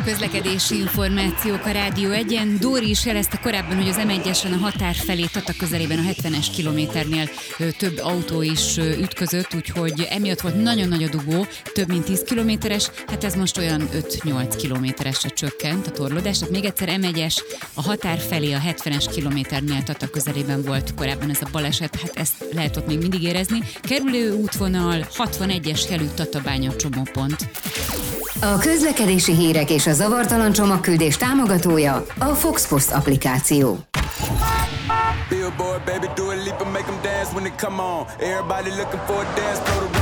Közlekedési információk a Rádió 1-en. Dóri is jelezte korábban, hogy az M1-esen a határ felé Tata közelében a 70-es kilométernél több autó is ütközött, úgyhogy emiatt volt nagyon nagy a dugó, több mint 10 kilométeres, hát ez most olyan 5-8 kilométeresre csökkent a torlódás. Tehát még egyszer M1-es a határ felé a 70-es kilométernél Tata közelében volt korábban ez a baleset, hát ezt lehet ott még mindig érezni. Kerülő útvonal 61-es Kelő Tatabánya csomópont. A közlekedési hírek és a zavartalan csomagküldés támogatója a Fox Post applikáció. Billboard, baby, do a leap and make them dance when they come on. Everybody looking for a dance, throw the